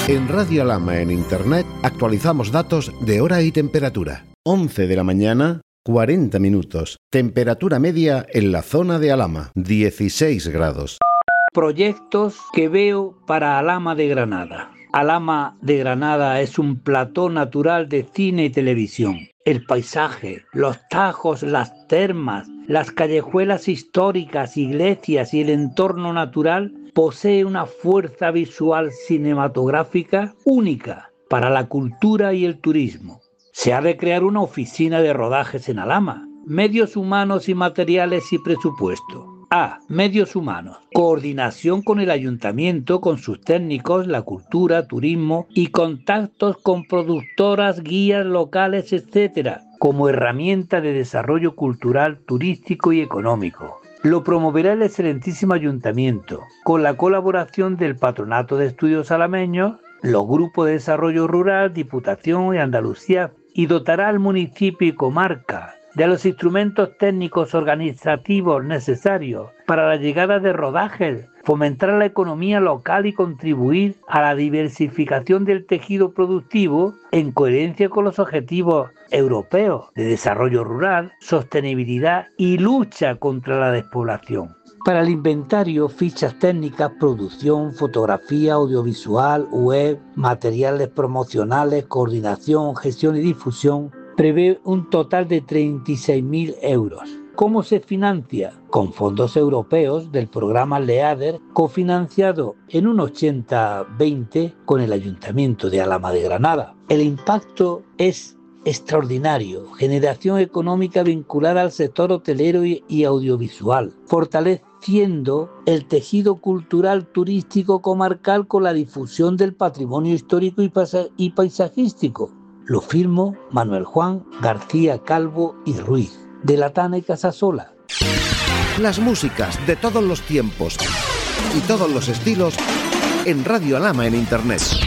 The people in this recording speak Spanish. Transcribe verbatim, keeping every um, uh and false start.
En Radio Alhama en Internet actualizamos datos de hora y temperatura. once de la mañana, cuarenta minutos. Temperatura media en la zona de Alhama, dieciséis grados. Proyectos que veo para Alhama de Granada. Alhama de Granada es un plató natural de cine y televisión. El paisaje, los tajos, las termas, las callejuelas históricas, iglesias y el entorno natural posee una fuerza visual cinematográfica única para la cultura y el turismo. Se ha de crear una oficina de rodajes en Alhama. Medios humanos y materiales y presupuesto. A. Medios humanos. Coordinación con el ayuntamiento, con sus técnicos, la cultura, turismo y contactos con productoras, guías locales, etcétera, como herramienta de desarrollo cultural, turístico y económico. Lo promoverá el excelentísimo ayuntamiento, con la colaboración del Patronato de Estudios Alameños, los grupos de desarrollo rural, Diputación y Andalucía, y dotará al municipio y comarca de los instrumentos técnicos organizativos necesarios para la llegada de rodajes, fomentar la economía local y contribuir a la diversificación del tejido productivo en coherencia con los objetivos europeos de desarrollo rural, sostenibilidad y lucha contra la despoblación. Para el inventario, fichas técnicas, producción, fotografía, audiovisual, web, materiales promocionales, coordinación, gestión y difusión, prevé un total de treinta y seis mil euros. ¿Cómo se financia? Con fondos europeos del programa LEADER, cofinanciado en un ochenta veinte con el Ayuntamiento de Alhama de Granada. El impacto es extraordinario, generación económica vinculada al sector hotelero y, y audiovisual, fortaleciendo el tejido cultural turístico comarcal con la difusión del patrimonio histórico y, pasa- y paisajístico. Lo firmo Manuel Juan García Calvo y Ruiz, de La Tana y Casasola. Las músicas de todos los tiempos y todos los estilos en Radio Alhama en Internet.